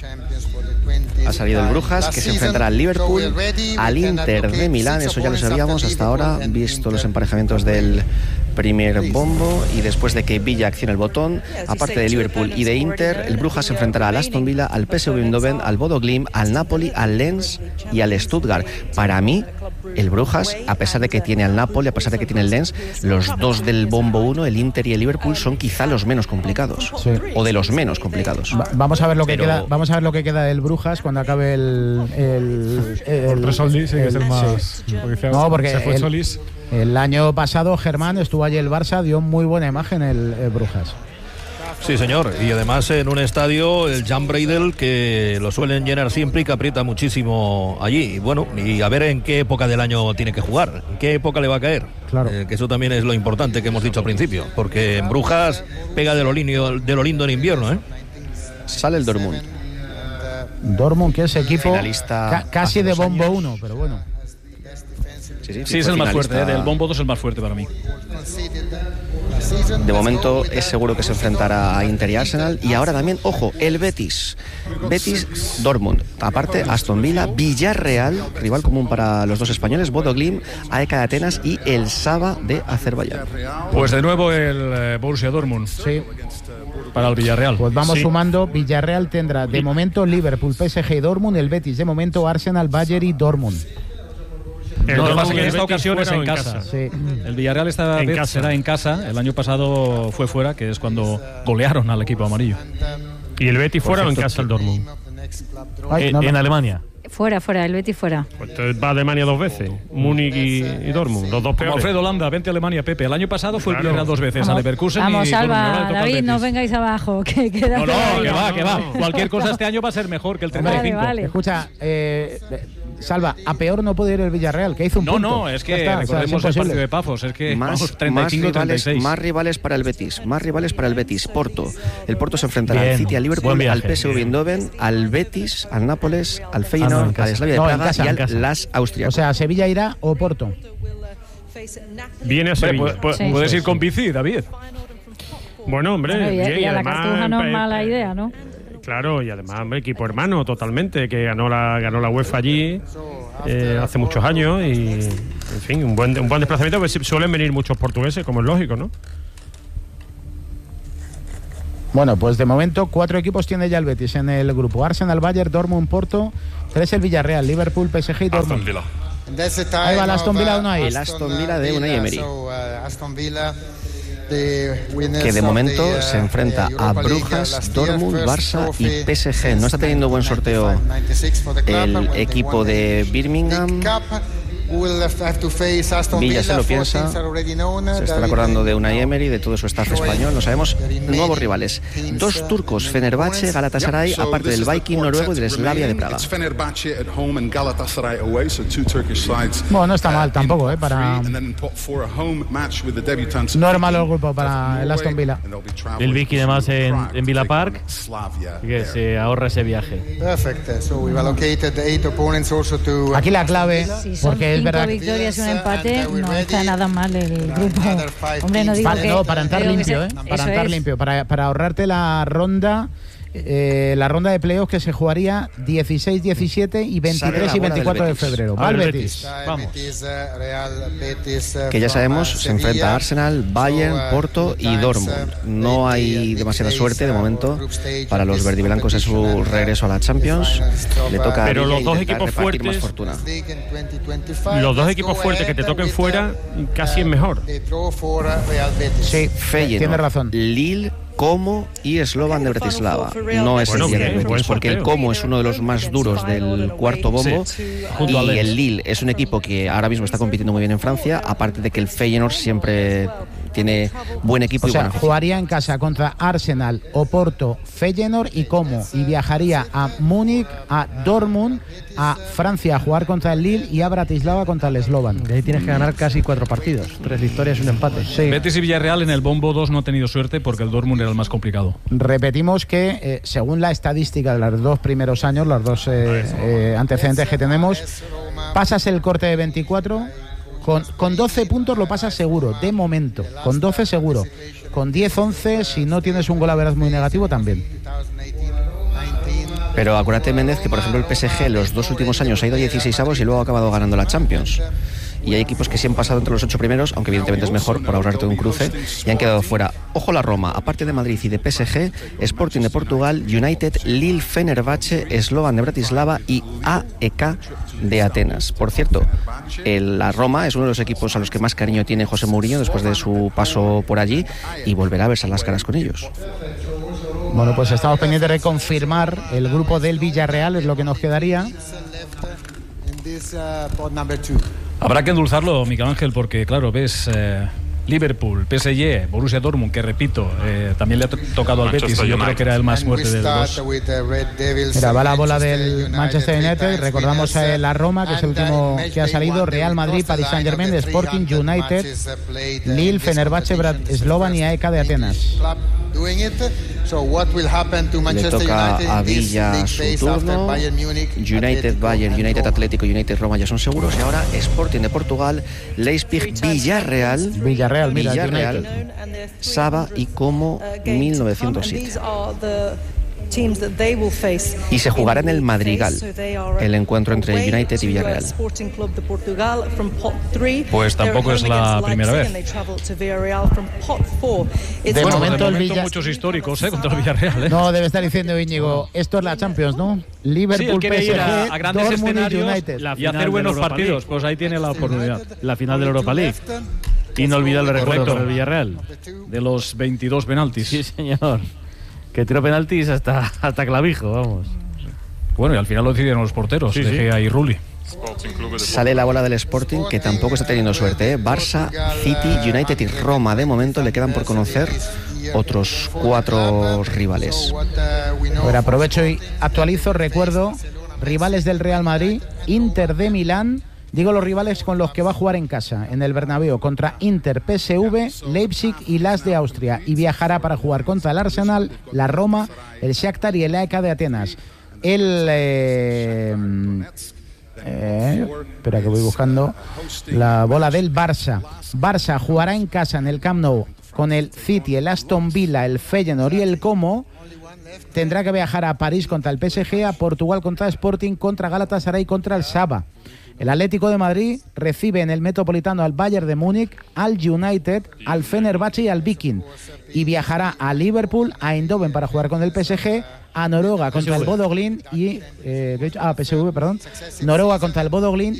Ha salido el Brujas, que se enfrentará al Liverpool, al Inter de Milán, eso ya lo sabíamos hasta ahora, visto los emparejamientos del primer bombo, y después de que Villa accione el botón, aparte de Liverpool y de Inter, el Brujas se enfrentará al Aston Villa, al PSV Eindhoven, al Bodo Glimt, al Napoli, al Lens y al Stuttgart. Para mí, el Brujas, a pesar de que tiene al Napoli, a pesar de que tiene el Lens, los dos del bombo 1, el Inter y el Liverpool, son quizá los menos complicados, o de los menos complicados. Vamos a ver lo que queda. Vamos a ver lo que queda del Brujas cuando acabe Por Solís, sí, que es el más. No, porque se fue Solís. El año pasado, Germán, estuvo allí el Barça, dio muy buena imagen el Brujas. Sí, señor, y además en un estadio, el Jan Breidel, que lo suelen llenar siempre y que aprieta muchísimo allí. Y bueno, y a ver en qué época del año tiene que jugar, en qué época le va a caer. Claro. Que eso también es lo importante que hemos dicho al principio, porque en Brujas pega de lo lindo en invierno, ¿eh? Sale el Dortmund. Dortmund, que es equipo finalista casi de bombo 1, pero bueno. Sí, es el más fuerte, del bombo 2 es el más fuerte para mí. De momento es seguro que se enfrentará a Inter y Arsenal. Y ahora también, ojo, el Betis Dortmund, aparte Aston Villa, Villarreal, rival común para los dos españoles, Bodo Glimt, AEK de Atenas y el Saba de Azerbaiyán. Pues de nuevo el Borussia Dortmund. Sí. Para el Villarreal. Pues vamos sumando. Villarreal tendrá de momento Liverpool, PSG y Dortmund. El Betis de momento Arsenal, Bayern y Dortmund. Lo que pasa es que en esta ocasión es en casa. Sí. El Villarreal esta vez será en casa. El año pasado fue fuera, que es cuando golearon al equipo amarillo. ¿Y el Betis fuera o en casa el Dortmund? En Alemania. Fuera, el Betis fuera. Pues entonces va a Alemania 2 veces, Múnich y Dortmund, los dos peores. Como Alfredo Landa, vente a Alemania, Pepe. El año pasado fue el Villarreal 2 veces, a Leverkusen vamos, y Salva, David, no vengáis abajo. Que va. Cualquier cosa este año va a ser mejor que el 35. Vale. Escucha, Salva, a peor no puede ir el Villarreal, que hizo un punto. No, es que recordemos el partido de Pafos, es que vamos 35-36. Más rivales para el Betis, Porto. El Porto se enfrentará al City, al Liverpool, al PSV Eindhoven, al Betis, al Nápoles, al Feyenoord, al Slavia de Praga y al Las Austriacos. O sea, ¿Sevilla irá o Porto? Viene a Sevilla. Puedes ir con bici, David. Bueno, hombre, y a la Cartuja no es mala idea, ¿no? Claro, y además, hombre, equipo hermano totalmente, que ganó la UEFA allí hace muchos años y, en fin, un buen desplazamiento, pues suelen venir muchos portugueses, como es lógico, ¿no? Bueno, pues de momento 4 equipos tiene ya el Betis en el grupo: Arsenal, Bayern, Dortmund, Porto, 3 el Villarreal, Liverpool, PSG y Dortmund. Ahí va el Aston Villa de Unai. El Aston Villa de Unai Emery, que de momento se enfrenta a Brujas, Dortmund, Barça y PSG. No está teniendo buen sorteo el equipo de Birmingham. Villa se lo piensa, se está acordando de Unai Emery, de todo su staff español. No sabemos. Nuevos rivales: 2 turcos, Fenerbahce, Galatasaray, aparte del Viking noruego y del Slavia de Praga. Bueno, no está mal tampoco, para... No es malo el grupo para el Aston Villa. El Viking además en Villa Park, que se ahorra ese viaje. Aquí la clave, porque es verdad, 5 victorias y un empate, no está nada mal el grupo. Hombre, no digo para entrar limpio, para entrar limpio, para ahorrarte la ronda de playoffs que se jugaría 16, 17 y 23 y 24 de febrero. Va el Betis. Vamos. Que ya sabemos, se enfrenta a Arsenal, Bayern, Porto y Dortmund. No hay demasiada suerte de momento para los verdiblancos en su regreso a la Champions. Le toca pero a los dos equipos fuertes, que te toquen fuera, casi es mejor. Sí, Feyenoord, tiene razón. Lille, Como y Slovan de Bratislava. No es el día del Betis, porque el Como es uno de los más duros del cuarto bombo, y el Lille es un equipo que ahora mismo está compitiendo muy bien en Francia, aparte de que el Feyenoord siempre tiene buen equipo. O sea, jugaría en casa contra Arsenal, Oporto, Feyenoord y Como, y viajaría a Múnich, a Dortmund, a Francia a jugar contra el Lille y a Bratislava contra el Slovan. De ahí tienes que ganar casi 4 partidos, 3 victorias y un empate. Sí. Betis y Villarreal en el bombo 2 no ha tenido suerte porque el Dortmund era el más complicado. Repetimos que según la estadística de los 2 primeros años, los 2 antecedentes que tenemos, pasas el corte de 24, con 12 puntos lo pasas seguro, de momento, con 12 seguro, con 10, 11, si no tienes un gol a veras muy negativo también. Pero acuérdate, Méndez, que por ejemplo el PSG los 2 últimos años ha ido a 16avos y luego ha acabado ganando la Champions. Y hay equipos que sí han pasado entre los 8 primeros, aunque evidentemente es mejor por ahorrarte un cruce, y han quedado fuera. Ojo la Roma, aparte de Madrid y de PSG, Sporting de Portugal, United, Lille, Fenerbahce, Slovan de Bratislava y AEK de Atenas. Por cierto, la Roma es uno de los equipos a los que más cariño tiene José Mourinho después de su paso por allí, y volverá a verse las caras con ellos. Bueno, pues estamos pendientes de confirmar el grupo del Villarreal, es lo que nos quedaría. Habrá que endulzarlo, Miguel Ángel, porque claro, ves Liverpool, PSG, Borussia Dortmund, que repito, también le ha tocado al Betis, y yo creo que era el más fuerte de los dos. Mira, va la bola del Manchester United, recordamos a la Roma, que es el último que ha salido, Real Madrid, Paris Saint-Germain, Sporting, United, Lille, Fenerbahce, Slovan y AEK de Atenas. Le toca a Villa su turno. United, Bayern, United Atlético, United Roma ya son seguros. Y ahora Sporting de Portugal, Leipzig, Villarreal, Saba y Como 1907. Y se jugará en el Madrigal el encuentro entre United y Villarreal. Pues tampoco es la primera vez. De momento el Villarreal, muchos históricos contra el Villarreal. No, debe estar diciendo Íñigo, esto es la Champions, ¿no? Liverpool, sí, PSG, a grandes Dortmund escenarios y United. y hacer buenos partidos. Pues ahí tiene la oportunidad. La final de la Europa League. Inolvidable recuerdo para el Villarreal. De los 22 penaltis. Sí, señor. Que tiró penaltis hasta Clavijo, vamos. Bueno, y al final lo decidieron los porteros, De Gea y Rulli. Sale la bola del Sporting, que tampoco está teniendo suerte. Barça, City, United y Roma. De momento le quedan por conocer otros 4 rivales. A ver, aprovecho y actualizo, recuerdo, rivales del Real Madrid, Inter de Milán. Digo los rivales con los que va a jugar en casa, en el Bernabéu, contra Inter, PSV, Leipzig y Las de Austria. Y viajará para jugar contra el Arsenal, la Roma, el Shakhtar y el AEK de Atenas. Espera que voy buscando la bola del Barça. Barça jugará en casa en el Camp Nou con el City, el Aston Villa, el Feyenoord y el Como. Tendrá que viajar a París contra el PSG, a Portugal contra Sporting, contra Galatasaray, contra el Saba. El Atlético de Madrid recibe en el Metropolitano al Bayern de Múnich, al United, al Fenerbahce y al Viking. Y viajará a Liverpool, a Eindhoven para jugar con el PSG, a Noruega contra el Bodo Glimt y... PSV, perdón. Noruega contra el Bodo Glimt